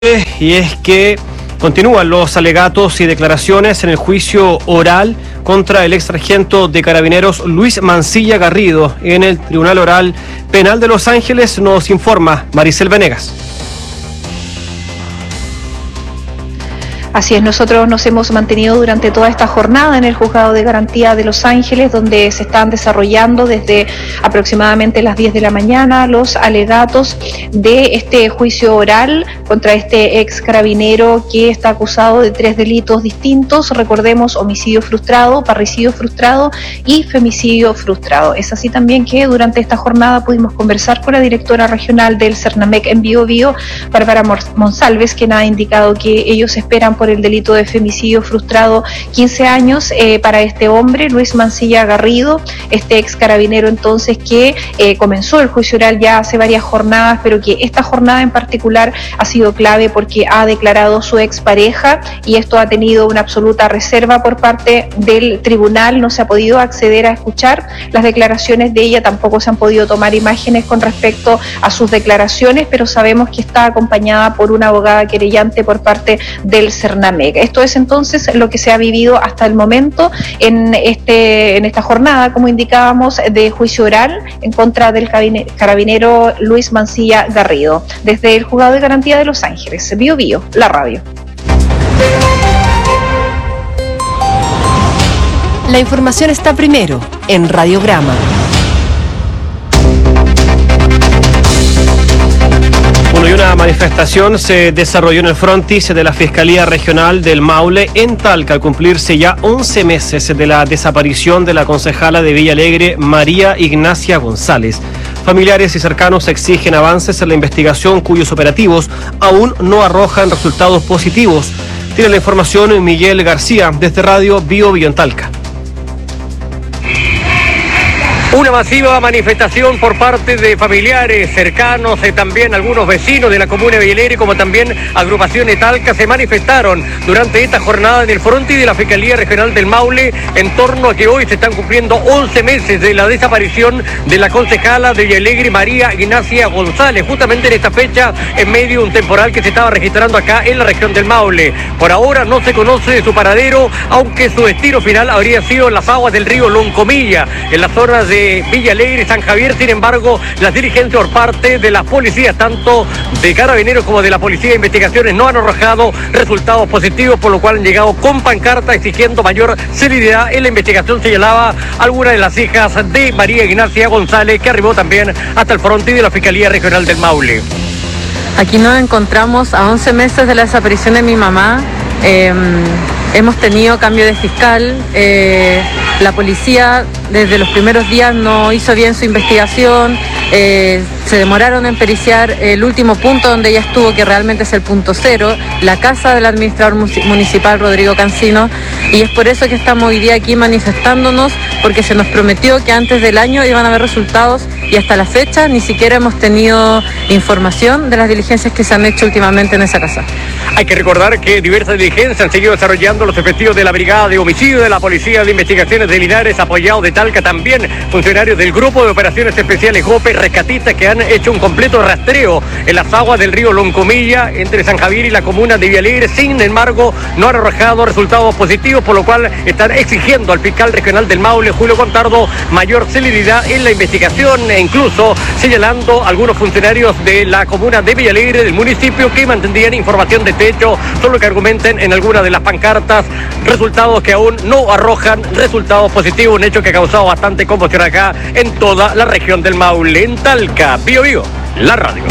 Y es que continúan los alegatos y declaraciones en el juicio oral contra el ex sargento de Carabineros Luis Mancilla Garrido en el Tribunal Oral Penal de Los Ángeles, nos informa Maricel Venegas. Así es, nosotros nos hemos mantenido durante toda esta jornada en el Juzgado de Garantía de Los Ángeles, donde se están desarrollando desde aproximadamente las 10 de la mañana los alegatos de este juicio oral contra este ex carabinero que está acusado de 3 delitos distintos. Recordemos: homicidio frustrado, parricidio frustrado y femicidio frustrado. Es así también que durante esta jornada pudimos conversar con la directora regional del CERNAMEC en Biobío, Bárbara Monsalves, quien ha indicado que ellos esperan por el delito de femicidio frustrado 15 años para este hombre, Luis Mancilla Garrido, este ex carabinero entonces que comenzó el juicio oral ya hace varias jornadas, pero que esta jornada en particular ha sido clave porque ha declarado su expareja y esto ha tenido una absoluta reserva por parte del tribunal. No se ha podido acceder a escuchar las declaraciones de ella, tampoco se han podido tomar imágenes con respecto a sus declaraciones, pero sabemos que está acompañada por una abogada querellante por parte del CERNAMEC. Esto es entonces lo que se ha vivido hasta el momento en esta jornada, como indicábamos, de juicio oral en contra del carabinero Luis Mancilla Garrido. Desde el Juzgado de Garantía de Los Ángeles, Biobío, la radio. La información está primero en Radiograma. Y una manifestación se desarrolló en el frontis de la Fiscalía Regional del Maule en Talca al cumplirse ya 11 meses de la desaparición de la concejala de Villa Alegre, María Ignacia González. Familiares y cercanos exigen avances en la investigación cuyos operativos aún no arrojan resultados positivos. Tiene la información Miguel García desde Radio Biobío en Talca. Una masiva manifestación por parte de familiares, cercanos, también algunos vecinos de la comuna de Villa Alegre, como también agrupaciones Talca, se manifestaron durante esta jornada en el frontis de la Fiscalía Regional del Maule en torno a que hoy se están cumpliendo 11 meses de la desaparición de la concejala de Villa Alegre, María Ignacia González, justamente en esta fecha, en medio de un temporal que se estaba registrando acá en la región del Maule. Por ahora no se conoce de su paradero, aunque su destino final habría sido en las aguas del río Loncomilla, en las zonas de Villa Alegre y San Javier. Sin embargo, las dirigencias por parte de las policías, tanto de Carabineros como de la Policía de Investigaciones, no han arrojado resultados positivos, por lo cual han llegado con pancarta exigiendo mayor celeridad en la investigación, señalaba alguna de las hijas de María Ignacia González, que arribó también hasta el frontis de la Fiscalía Regional del Maule. Aquí nos encontramos a 11 meses de la desaparición de mi mamá. Hemos tenido cambio de fiscal, la policía desde los primeros días no hizo bien su investigación, se demoraron en periciar el último punto donde ella estuvo, que realmente es el punto cero, la casa del administrador municipal Rodrigo Cancino, y es por eso que estamos hoy día aquí manifestándonos, porque se nos prometió que antes del año iban a haber resultados y hasta la fecha ni siquiera hemos tenido información de las diligencias que se han hecho últimamente en esa casa. Hay que recordar que diversas diligencias han seguido desarrollando los efectivos de la Brigada de Homicidio de la Policía de Investigaciones de Linares, apoyados de Talca, también funcionarios del Grupo de Operaciones Especiales GOPE, rescatistas que han hecho un completo rastreo en las aguas del río Loncomilla, entre San Javier y la comuna de Villa Alegre. Sin embargo, no han arrojado resultados positivos, por lo cual están exigiendo al fiscal regional del Maule, Julio Contardo, mayor celeridad en la investigación, e incluso señalando a algunos funcionarios de la comuna de Villa Alegre, del municipio, que mantendrían información de este hecho, solo que argumenten en alguna de las pancartas resultados que aún no arrojan resultados positivos, un hecho que ha causado bastante conmoción acá en toda la región del Maule. En Talca, Biobío, la radio.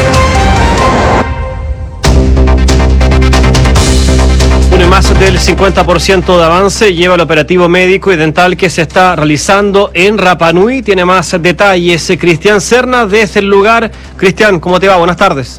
Más del 50% de avance lleva el operativo médico y dental que se está realizando en Rapa Nui. Tiene más detalles Cristian Serna desde el lugar. Cristian, ¿cómo te va? Buenas tardes.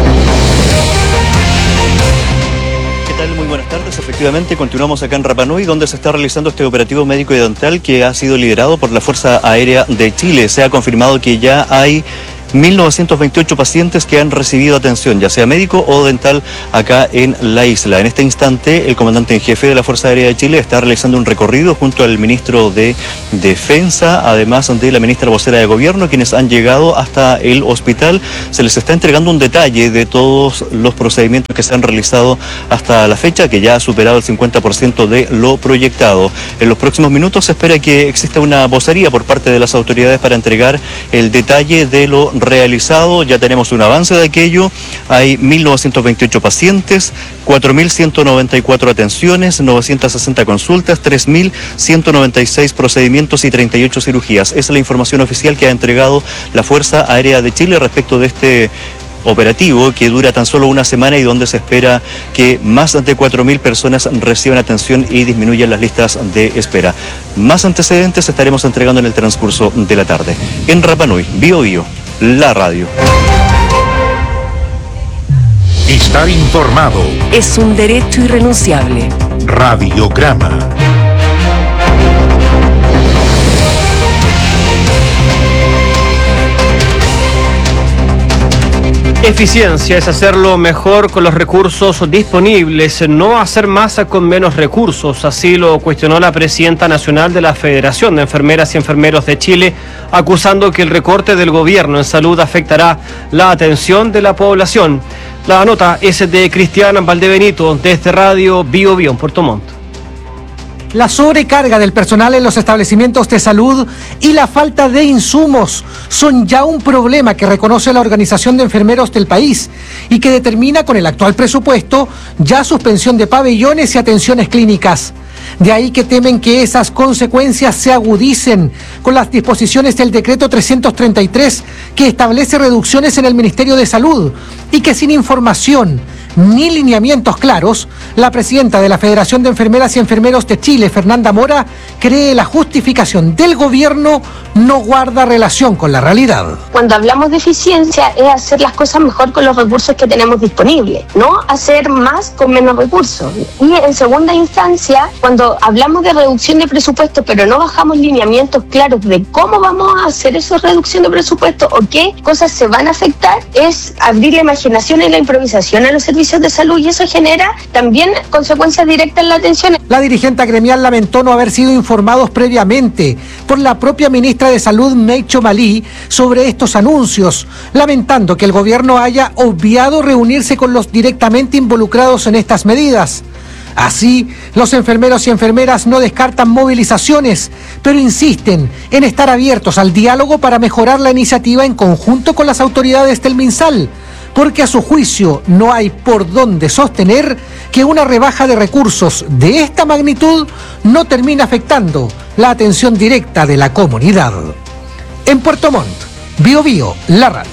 Muy buenas tardes, efectivamente continuamos acá en Rapa Nui, donde se está realizando este operativo médico y dental que ha sido liderado por la Fuerza Aérea de Chile. Se ha confirmado que ya hay 1.928 pacientes que han recibido atención, ya sea médico o dental, acá en la isla. En este instante, el comandante en jefe de la Fuerza Aérea de Chile está realizando un recorrido junto al ministro de Defensa, además de la ministra vocera de Gobierno, quienes han llegado hasta el hospital. Se les está entregando un detalle de todos los procedimientos que se han realizado hasta la fecha, que ya ha superado el 50% de lo proyectado. En los próximos minutos se espera que exista una vocería por parte de las autoridades para entregar el detalle de lo realizado. Ya tenemos un avance de aquello. Hay 1.928 pacientes, 4.194 atenciones, 960 consultas, 3.196 procedimientos y 38 cirugías. Esa es la información oficial que ha entregado la Fuerza Aérea de Chile respecto de este operativo que dura tan solo una semana y donde se espera que más de 4.000 personas reciban atención y disminuyan las listas de espera. Más antecedentes estaremos entregando en el transcurso de la tarde. En Rapa Nui, Bio Bio, la radio. Estar informado Es un derecho irrenunciable. Radiograma. Eficiencia es hacerlo mejor con los recursos disponibles, no hacer más con menos recursos. Así lo cuestionó la presidenta nacional de la Federación de Enfermeras y Enfermeros de Chile, acusando que el recorte del gobierno en salud afectará la atención de la población. La nota es de Cristian Valdebenito, desde Radio Bio Bio en Puerto Montt. La sobrecarga del personal en los establecimientos de salud y la falta de insumos son ya un problema que reconoce la Organización de Enfermeros del país y que determina con el actual presupuesto ya suspensión de pabellones y atenciones clínicas. De ahí que temen que esas consecuencias se agudicen con las disposiciones del decreto 333 que establece reducciones en el Ministerio de Salud y que sin información ni lineamientos claros, la presidenta de la Federación de Enfermeras y Enfermeros de Chile, Fernanda Mora, cree la justificación del gobierno no guarda relación con la realidad. Cuando hablamos de eficiencia es hacer las cosas mejor con los recursos que tenemos disponibles, no hacer más con menos recursos. Y en segunda instancia, cuando hablamos de reducción de presupuesto, pero no bajamos lineamientos claros de cómo vamos a hacer esa reducción de presupuesto o qué cosas se van a afectar, es abrir la imaginación y la improvisación a los servicios de salud y eso genera también consecuencias directas en la atención. La dirigente gremial lamentó no haber sido informados previamente por la propia ministra de Salud, Meitxo Malí, sobre estos anuncios, lamentando que el gobierno haya obviado reunirse con los directamente involucrados en estas medidas. Así, los enfermeros y enfermeras no descartan movilizaciones, pero insisten en estar abiertos al diálogo para mejorar la iniciativa en conjunto con las autoridades del MinSal, porque a su juicio no hay por dónde sostener que una rebaja de recursos de esta magnitud no termina afectando la atención directa de la comunidad. En Puerto Montt, Bio Bio, la radio.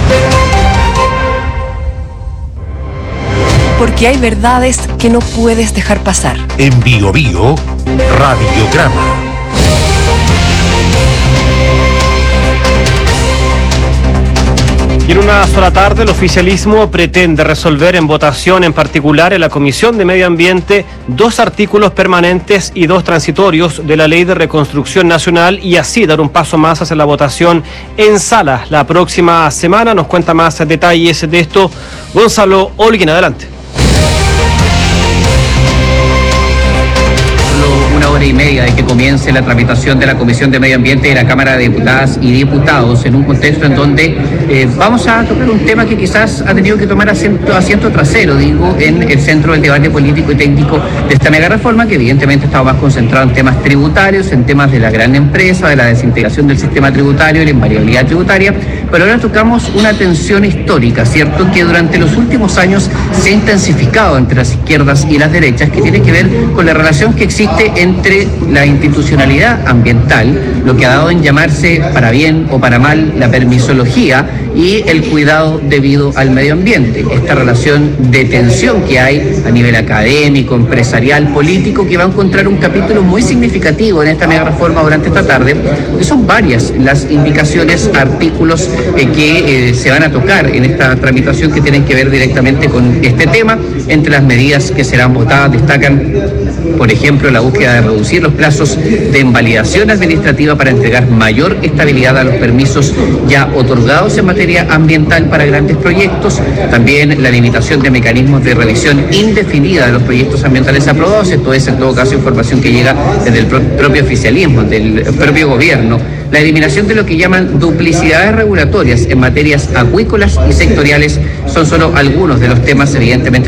Porque hay verdades que no puedes dejar pasar. En Bio Bio, Radiograma. Y en una sola tarde, el oficialismo pretende resolver en votación en particular en la Comisión de Medio Ambiente 2 artículos permanentes y 2 transitorios de la Ley de Reconstrucción Nacional y así dar un paso más hacia la votación en sala la próxima semana. Nos cuenta más detalles de esto Gonzalo Olguín. Adelante. Una hora y media de que comience la tramitación de la Comisión de Medio Ambiente de la Cámara de Diputadas y Diputados en un contexto en donde vamos a tocar un tema que quizás ha tenido que tomar asiento trasero, digo, en el centro del debate político y técnico de esta mega reforma, que evidentemente estaba más concentrado en temas tributarios, en temas de la gran empresa, de la desintegración del sistema tributario y la invariabilidad tributaria, pero ahora tocamos una tensión histórica, ¿cierto?, que durante los últimos años se ha intensificado entre las izquierdas y las derechas, que tiene que ver con la relación que existe entre la institucionalidad ambiental, lo que ha dado en llamarse para bien o para mal la permisología, y el cuidado debido al medio ambiente. Esta relación de tensión que hay a nivel académico, empresarial, político, que va a encontrar un capítulo muy significativo en esta mega reforma durante esta tarde, que son varias las indicaciones, artículos que se van a tocar en esta tramitación que tienen que ver directamente con este tema. Entre las medidas que serán votadas destacan Por ejemplo, la búsqueda de reducir los plazos de invalidación administrativa para entregar mayor estabilidad a los permisos ya otorgados en materia ambiental para grandes proyectos. También la limitación de mecanismos de revisión indefinida de los proyectos ambientales aprobados. Esto es, en todo caso, información que llega desde el propio oficialismo, del propio gobierno. La eliminación de lo que llaman duplicidades regulatorias en materias acuícolas y sectoriales son solo algunos de los temas evidentemente